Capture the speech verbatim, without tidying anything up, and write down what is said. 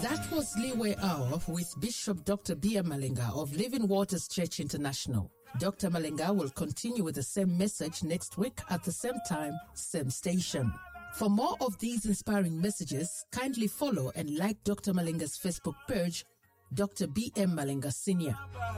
That was Leeway Hour with Bishop Doctor B M Malenga of Living Waters Church International. Doctor Malenga will continue with the same message next week at the same time, same station. For more of these inspiring messages, kindly follow and like Doctor Malenga's Facebook page, Doctor B M Malenga Senior